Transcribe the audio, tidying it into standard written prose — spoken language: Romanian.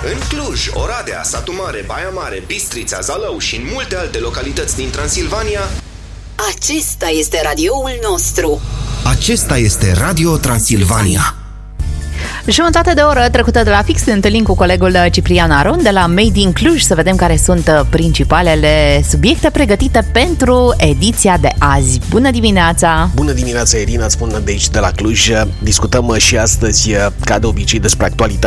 În Cluj, Oradea, Satu Mare, Baia Mare, Bistrița, Zalău și în multe alte localități din Transilvania. Acesta este radioul nostru. Acesta este Radio Transilvania. Jumătate de oră trecută de la fix, ne întâlnim cu colegul Ciprian Aron de la Made in Cluj să vedem care sunt principalele subiecte pregătite pentru ediția de azi. Bună dimineața! Bună dimineața, Irina, îți spun de aici de la Cluj. Discutăm și astăzi, ca de obicei, despre actualitate.